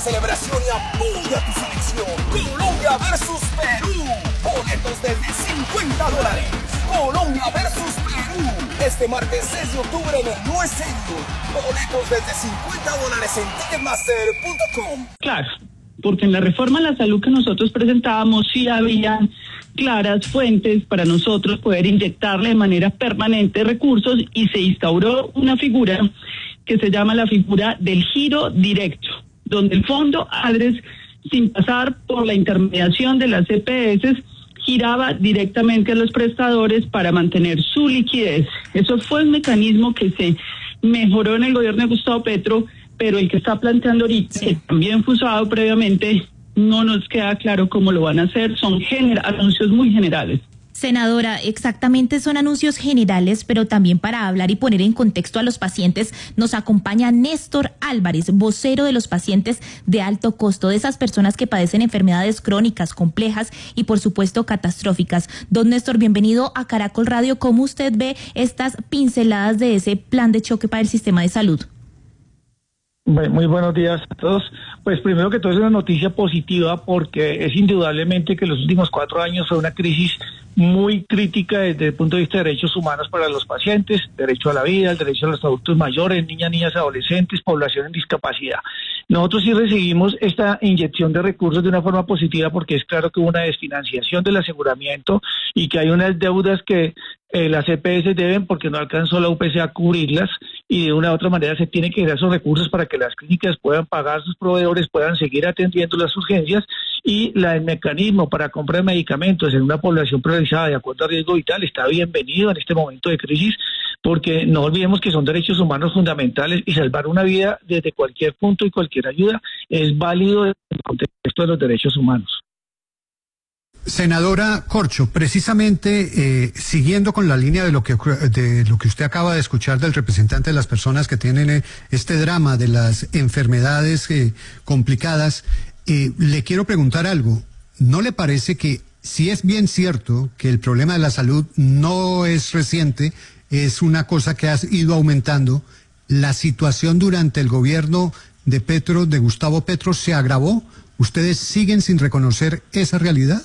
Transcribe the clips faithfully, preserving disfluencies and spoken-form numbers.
celebración y apoya tu selección. Colombia versus Perú. Boletos desde cincuenta dólares. Colombia versus Perú. Este martes seis de octubre en el U S A. Boletos desde cincuenta dólares en ticketmaster punto com. Claro, porque en la reforma a la salud que nosotros presentábamos sí habían claras fuentes para nosotros poder inyectarle de manera permanente recursos y se instauró una figura que se llama la figura del giro directo, donde el fondo ADRES, sin pasar por la intermediación de las E P S, giraba directamente a los prestadores para mantener su liquidez. Eso fue un mecanismo que se mejoró en el gobierno de Gustavo Petro, pero el que está planteando ahorita, sí, que también fue usado previamente, no nos queda claro cómo lo van a hacer. Son gener- anuncios muy generales. Senadora, exactamente son anuncios generales, pero también para hablar y poner en contexto a los pacientes nos acompaña Néstor Álvarez, vocero de los pacientes de alto costo, de esas personas que padecen enfermedades crónicas, complejas y por supuesto catastróficas. Don Néstor, bienvenido a Caracol Radio. ¿Cómo usted ve estas pinceladas de ese plan de choque para el sistema de salud? Muy buenos días a todos. Pues primero que todo es una noticia positiva porque es indudablemente que los últimos cuatro años fue una crisis muy crítica desde el punto de vista de derechos humanos para los pacientes, derecho a la vida, el derecho a los adultos mayores, niñas, niñas, adolescentes, población en discapacidad. Nosotros sí recibimos esta inyección de recursos de una forma positiva porque es claro que hubo una desfinanciación del aseguramiento y que hay unas deudas que eh, las E P S deben porque no alcanzó la U P C a cubrirlas y de una u otra manera se tienen que generar esos recursos para que las clínicas puedan pagar sus proveedores, puedan seguir atendiendo las urgencias y la, el mecanismo para compra de medicamentos en una población priorizada de acuerdo a riesgo vital está bienvenido en este momento de crisis porque no olvidemos que son derechos humanos fundamentales y salvar una vida desde cualquier punto y cualquier ayuda es válido en el contexto de los derechos humanos. Senadora Corcho, precisamente eh, siguiendo con la línea de lo que de lo que usted acaba de escuchar del representante de las personas que tienen eh, este drama de las enfermedades eh, complicadas, eh, le quiero preguntar algo. ¿No le parece que si es bien cierto que el problema de la salud no es reciente, es una cosa que ha ido aumentando, la situación durante el gobierno de Petro, de Gustavo Petro, se agravó? ¿Ustedes siguen sin reconocer esa realidad?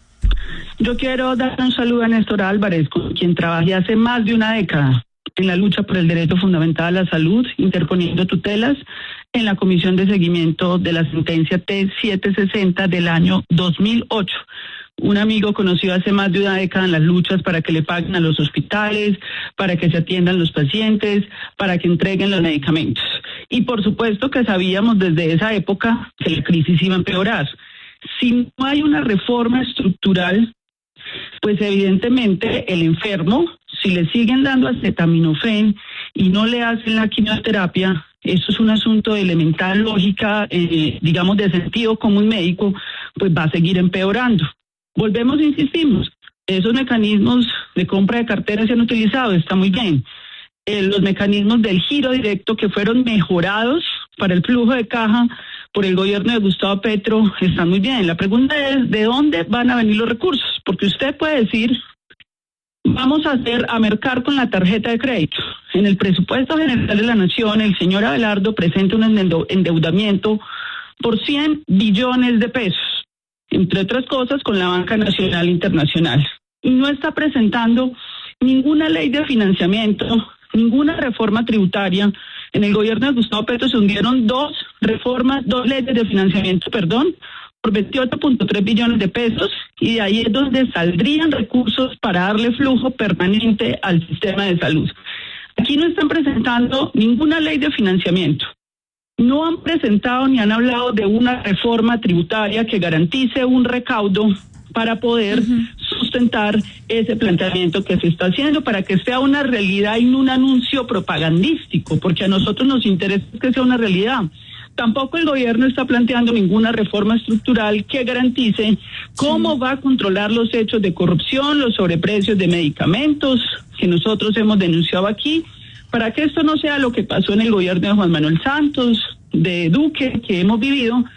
Yo quiero dar un saludo a Néstor Álvarez, con quien trabajé hace más de una década en la lucha por el derecho fundamental a la salud, interponiendo tutelas en la Comisión de Seguimiento de la sentencia T setecientos sesenta del año dos mil ocho. Un amigo conocido hace más de una década en las luchas para que le paguen a los hospitales, para que se atiendan los pacientes, para que entreguen los medicamentos. Y por supuesto que sabíamos desde esa época que la crisis iba a empeorar. Si no hay una reforma estructural, pues evidentemente el enfermo, si le siguen dando acetaminofén y no le hacen la quimioterapia, eso es un asunto de elemental lógica, eh, digamos de sentido común médico, pues va a seguir empeorando. Volvemos e insistimos, esos mecanismos de compra de carteras se han utilizado, está muy bien. Eh, los mecanismos del giro directo que fueron mejorados para el flujo de caja por el gobierno de Gustavo Petro están muy bien. La pregunta es, ¿de dónde van a venir los recursos? Porque usted puede decir, vamos a hacer, a mercar con la tarjeta de crédito. En el presupuesto general de la Nación, el señor Abelardo presenta un endeudamiento por cien billones de pesos, entre otras cosas con la banca nacional e internacional. Y no está presentando ninguna ley de financiamiento, ninguna reforma tributaria. En el gobierno de Gustavo Petro se hundieron dos reformas, dos leyes de financiamiento, perdón, por veintiocho punto tres billones de pesos, y de ahí es donde saldrían recursos para darle flujo permanente al sistema de salud. Aquí no están presentando ninguna ley de financiamiento. No han presentado ni han hablado de una reforma tributaria que garantice un recaudo para poder uh-huh. sustentar ese planteamiento que se está haciendo, para que sea una realidad y no un anuncio propagandístico, porque a nosotros nos interesa que sea una realidad. Tampoco el gobierno está planteando ninguna reforma estructural que garantice cómo sí. va a controlar los hechos de corrupción, los sobreprecios de medicamentos que nosotros hemos denunciado aquí, para que esto no sea lo que pasó en el gobierno de Juan Manuel Santos, de Duque, que hemos vivido,